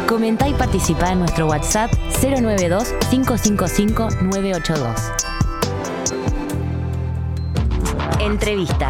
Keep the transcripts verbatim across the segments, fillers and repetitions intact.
Comenta y participa en nuestro WhatsApp cero nueve dos, cinco cinco cinco, nueve ocho dos. Entrevista.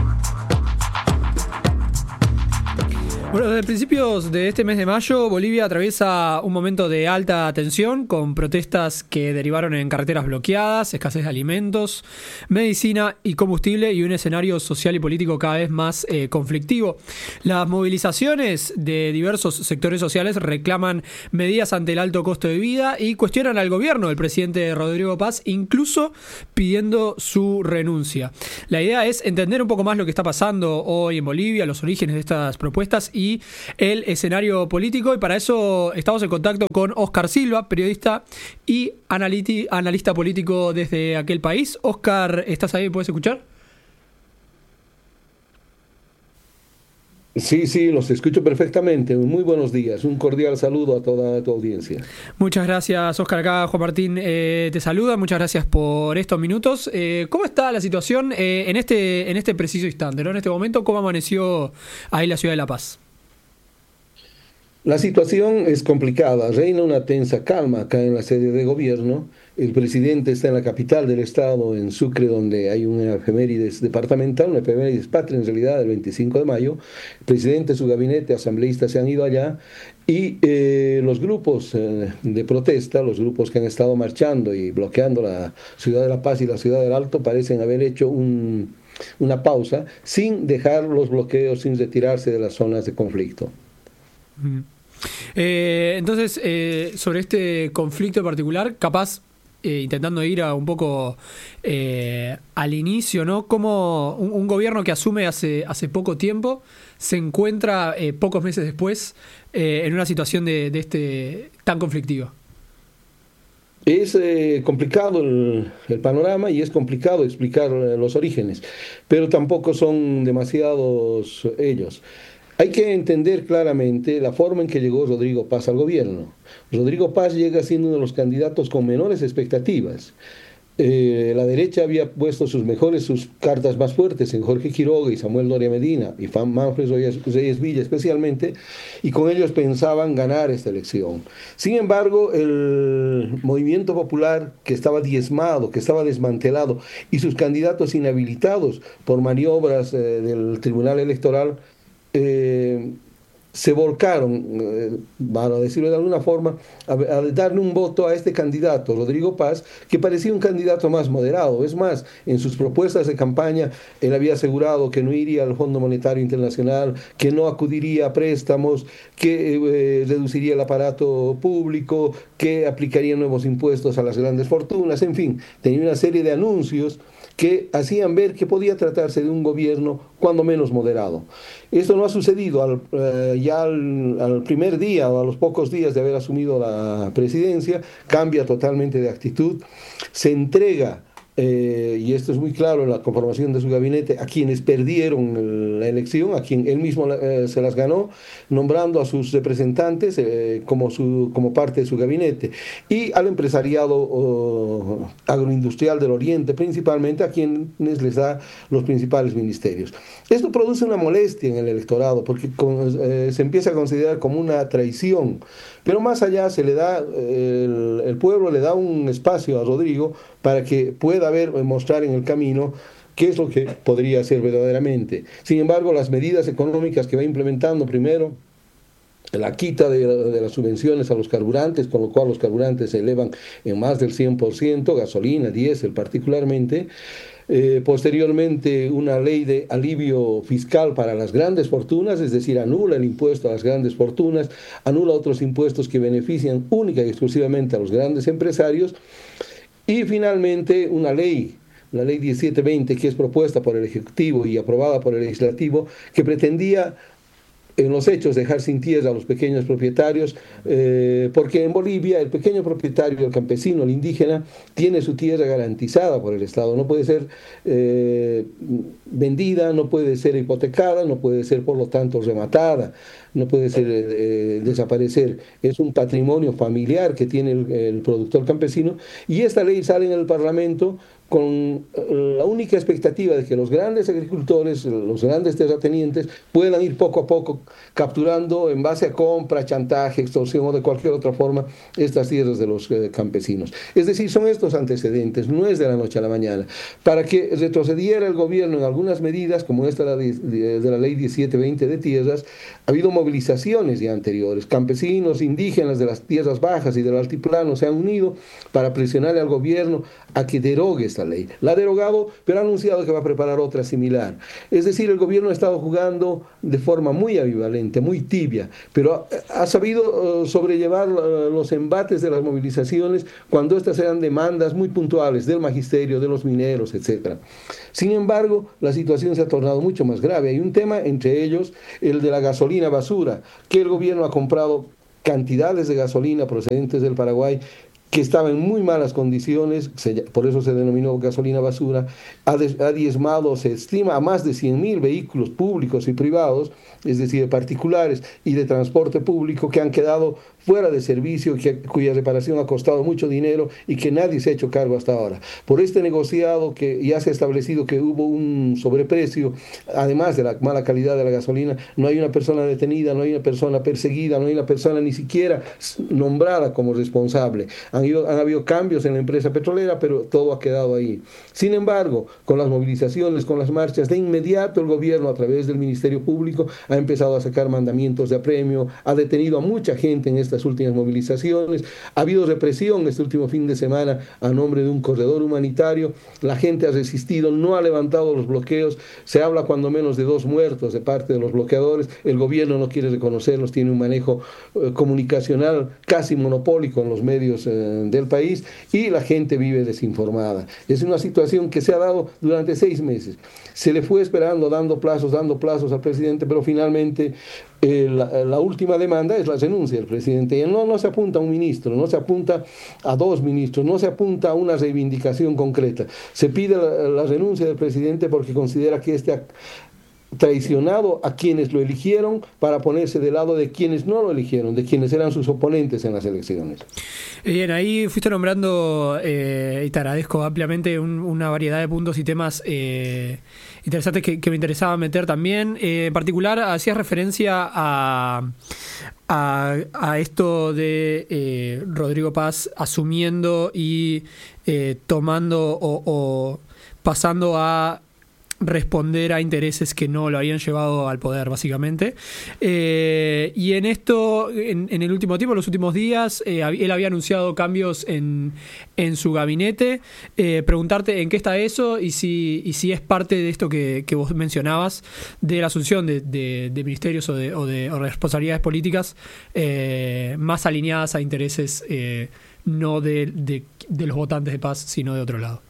Bueno, desde principios de este mes de mayo, Bolivia atraviesa un momento de alta tensión con protestas que derivaron en carreteras bloqueadas, escasez de alimentos, medicina y combustible y un escenario social y político cada vez más eh, conflictivo. Las movilizaciones de diversos sectores sociales reclaman medidas ante el alto costo de vida y cuestionan al gobierno del presidente Rodrigo Paz, incluso pidiendo su renuncia. La idea es entender un poco más lo que está pasando hoy en Bolivia, los orígenes de estas propuestas y y el escenario político, y para eso estamos en contacto con Oscar Silva, periodista y analiti- analista político desde aquel país. Oscar, ¿estás ahí? ¿Puedes escuchar? Sí, sí, los escucho perfectamente. Muy buenos días. Un cordial saludo a toda tu audiencia. Muchas gracias, Oscar. Acá Juan Martín eh, te saluda. Muchas gracias por estos minutos. Eh, ¿Cómo está la situación eh, en este en este preciso instante, ¿no? En este momento, ¿cómo amaneció ahí la ciudad de La Paz? La situación es complicada. Reina una tensa calma acá en la sede de gobierno. El presidente está en la capital del estado, en Sucre, donde hay una efemérides departamental, una efemérides patria en realidad, el veinticinco de mayo. El presidente, su gabinete, asambleístas se han ido allá y eh, los grupos eh, de protesta, los grupos que han estado marchando y bloqueando la ciudad de La Paz y la ciudad del Alto, parecen haber hecho un, una pausa sin dejar los bloqueos, sin retirarse de las zonas de conflicto. Mm. Eh, entonces, eh, sobre este conflicto en particular, capaz, eh, intentando ir a un poco eh, al inicio, ¿no? Como un, un gobierno que asume hace, hace poco tiempo se encuentra eh, pocos meses después eh, en una situación de, de este tan conflictiva. Es eh, complicado el, el panorama y es complicado explicar eh, los orígenes, pero tampoco son demasiados ellos. Hay que entender claramente la forma en que llegó Rodrigo Paz al gobierno. Rodrigo Paz llega siendo uno de los candidatos con menores expectativas. Eh, la derecha había puesto sus mejores, sus cartas más fuertes en Jorge Quiroga y Samuel Doria Medina y Manfred Reyes Villa especialmente, y con ellos pensaban ganar esta elección. Sin embargo, el movimiento popular, que estaba diezmado, que estaba desmantelado, y sus candidatos inhabilitados por maniobras eh, del Tribunal Electoral, Eh, se volcaron, eh, para decirlo de alguna forma, a, a darle un voto a este candidato, Rodrigo Paz, que parecía un candidato más moderado. Es más, en sus propuestas de campaña, él había asegurado que no iría al Fondo Monetario Internacional, que no acudiría a préstamos, que eh, reduciría el aparato público, que aplicaría nuevos impuestos a las grandes fortunas, en fin, tenía una serie de anuncios que hacían ver que podía tratarse de un gobierno cuando menos moderado. Esto no ha sucedido al, eh, ya al, al primer día o a los pocos días de haber asumido la presidencia, cambia totalmente de actitud, se entrega, eh, y esto es muy claro en la conformación de su gabinete, a quienes perdieron la elección, a quien él mismo eh, se las ganó, nombrando a sus representantes eh, como, su, como parte de su gabinete, y al empresariado oh, agroindustrial del Oriente, principalmente, a quienes les da los principales ministerios. Esto produce una molestia en el electorado, porque con, eh, se empieza a considerar como una traición, pero más allá se le da, eh, el, el pueblo le da un espacio a Rodrigo para que pueda ver, mostrar en el camino qué es lo que podría hacer verdaderamente. Sin embargo, las medidas económicas que va implementando, primero, la quita de, de las subvenciones a los carburantes, con lo cual los carburantes se elevan en más del cien por ciento, gasolina, diésel particularmente. Eh, posteriormente, una ley de alivio fiscal para las grandes fortunas, es decir, anula el impuesto a las grandes fortunas, anula otros impuestos que benefician única y exclusivamente a los grandes empresarios. Y finalmente, una ley, la ley diecisiete veinte, que es propuesta por el Ejecutivo y aprobada por el Legislativo, que pretendía en los hechos dejar sin tierra a los pequeños propietarios, eh, porque en Bolivia el pequeño propietario, el campesino, el indígena, tiene su tierra garantizada por el Estado, no puede ser eh, vendida, no puede ser hipotecada, no puede ser por lo tanto rematada. no puede ser, eh, desaparecer. Es un patrimonio familiar que tiene el, el productor campesino, y esta ley sale en el Parlamento con la única expectativa de que los grandes agricultores, los grandes terratenientes, puedan ir poco a poco capturando en base a compra, chantaje, extorsión o de cualquier otra forma estas tierras de los eh, campesinos. Es decir, son estos antecedentes, no es de la noche a la mañana. Para que retrocediera el gobierno en algunas medidas, como esta de, de, de la ley diecisiete veinte de tierras, ha habido movilizaciones ya anteriores. Campesinos, indígenas de las tierras bajas y del altiplano se han unido para presionar al gobierno a que derogue esta ley. La ha derogado, pero ha anunciado que va a preparar otra similar. Es decir, el gobierno ha estado jugando de forma muy ambivalente, muy tibia, pero ha, ha sabido uh, sobrellevar uh, los embates de las movilizaciones cuando estas eran demandas muy puntuales del magisterio, de los mineros, etcétera. Sin embargo, la situación se ha tornado mucho más grave. Hay un tema, entre ellos, el de la gasolina basura, que el gobierno ha comprado cantidades de gasolina procedentes del Paraguay que estaba en muy malas condiciones, por eso se denominó gasolina basura, ha, des, ha diezmado, se estima, a más de cien mil vehículos públicos y privados, es decir, de particulares y de transporte público, que han quedado fuera de servicio, que, cuya reparación ha costado mucho dinero y que nadie se ha hecho cargo hasta ahora. Por este negociado que ya se ha establecido que hubo un sobreprecio, además de la mala calidad de la gasolina, no hay una persona detenida, no hay una persona perseguida, no hay una persona ni siquiera nombrada como responsable. Han, ido, han habido cambios en la empresa petrolera, pero todo ha quedado ahí. Sin embargo, con las movilizaciones, con las marchas, de inmediato el gobierno, a través del Ministerio Público, ha empezado a sacar mandamientos de apremio, ha detenido a mucha gente en esta últimas movilizaciones, ha habido represión este último fin de semana a nombre de un corredor humanitario, la gente ha resistido, no ha levantado los bloqueos, se habla cuando menos de dos muertos de parte de los bloqueadores, el gobierno no quiere reconocerlos, tiene un manejo eh, comunicacional casi monopólico en los medios eh, del país, y la gente vive desinformada. Es una situación que se ha dado durante seis meses. Se le fue esperando, dando plazos, dando plazos al presidente, pero finalmente eh, la, la última demanda es la renuncia del presidente. Y no, no se apunta a un ministro, no se apunta a dos ministros, no se apunta a una reivindicación concreta. Se pide la, la renuncia del presidente porque considera que este ha traicionado a quienes lo eligieron para ponerse del lado de quienes no lo eligieron, de quienes eran sus oponentes en las elecciones. Bien, ahí fuiste nombrando, eh, y te agradezco ampliamente, un, una variedad de puntos y temas eh, interesantes que, que me interesaba meter también. Eh, en particular, hacías referencia a, a, a esto de eh, Rodrigo Paz asumiendo y eh, tomando o, o pasando a responder a intereses que no lo habían llevado al poder, básicamente. Eh, y en esto, en, en el último tiempo, en los últimos días, eh, él había anunciado cambios en, en su gabinete. Eh, preguntarte en qué está eso y si, y si es parte de esto que, que vos mencionabas, de la asunción de, de, de ministerios o de, o de o responsabilidades políticas eh, más alineadas a intereses eh, no de, de, de los votantes de Paz, sino de otro lado.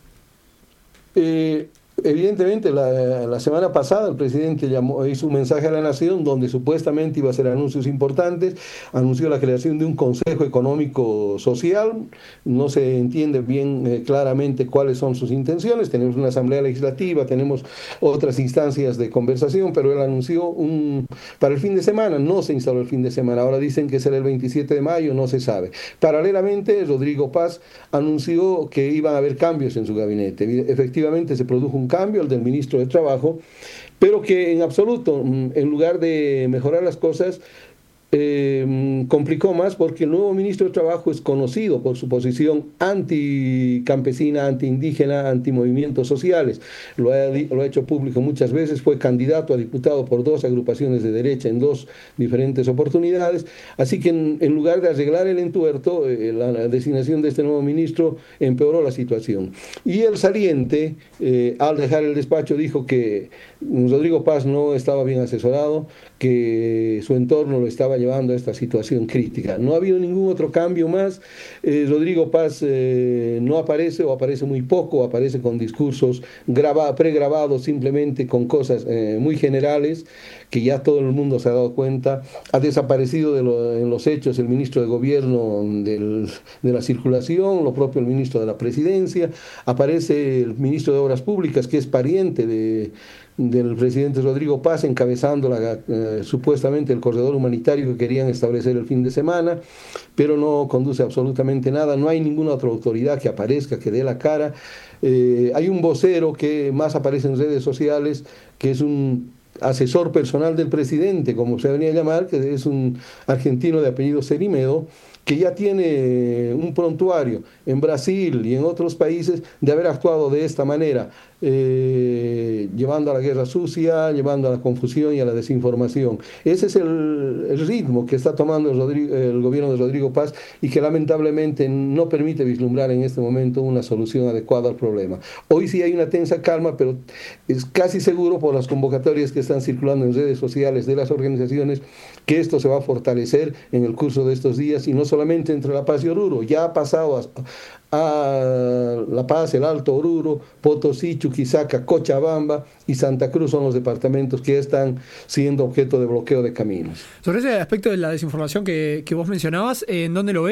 Eh... Evidentemente, la, la semana pasada el presidente llamó, hizo un mensaje a la nación donde supuestamente iba a hacer anuncios importantes, anunció la creación de un Consejo Económico Social, no se entiende bien eh, claramente cuáles son sus intenciones, tenemos una asamblea legislativa, tenemos otras instancias de conversación, pero él anunció un, para el fin de semana, no se instaló el fin de semana, ahora dicen que será el veintisiete de mayo, no se sabe. Paralelamente, Rodrigo Paz anunció que iban a haber cambios en su gabinete, efectivamente se produjo un cambio, el del ministro de Trabajo, pero que en absoluto, en lugar de mejorar las cosas, eh, complicó más, porque el nuevo ministro de Trabajo es conocido por su posición anticampesina, antiindígena, antimovimientos sociales. Lo ha, lo ha hecho público muchas veces, fue candidato a diputado por dos agrupaciones de derecha en dos diferentes oportunidades, así que en, en lugar de arreglar el entuerto, eh, la, la designación de este nuevo ministro empeoró la situación. Y el saliente, eh, al dejar el despacho, dijo que Rodrigo Paz no estaba bien asesorado, que su entorno lo estaba llevando a esta situación crítica. No ha habido ningún otro cambio más. Eh, Rodrigo Paz eh, no aparece, o aparece muy poco, o aparece con discursos graba, pregrabados, simplemente con cosas eh, muy generales, que ya todo el mundo se ha dado cuenta. Ha desaparecido de lo, en los hechos el ministro de Gobierno del, de la Circulación, lo propio el ministro de la Presidencia, aparece el ministro de Obras Públicas, que es pariente de del presidente Rodrigo Paz encabezando la, eh, supuestamente el corredor humanitario que querían establecer el fin de semana, pero no conduce absolutamente nada, no hay ninguna otra autoridad que aparezca, que dé la cara. Eh, hay un vocero que más aparece en redes sociales, que es un asesor personal del presidente, como se venía a llamar, que es un argentino de apellido Cerimedo, que ya tiene un prontuario en Brasil y en otros países de haber actuado de esta manera, eh, llevando a la guerra sucia, llevando a la confusión y a la desinformación. Ese es el, el ritmo que está tomando el, Rodrigo, el gobierno de Rodrigo Paz y que lamentablemente no permite vislumbrar en este momento una solución adecuada al problema. Hoy sí hay una tensa calma, pero es casi seguro por las convocatorias que están circulando en redes sociales de las organizaciones que esto se va a fortalecer en el curso de estos días, y no solamente entre La Paz y Oruro, ya ha pasado a, a La Paz, el Alto Oruro, Potosí, Chuquisaca, Cochabamba y Santa Cruz son los departamentos que están siendo objeto de bloqueo de caminos. Sobre ese aspecto de la desinformación que, que vos mencionabas, ¿en dónde lo ves?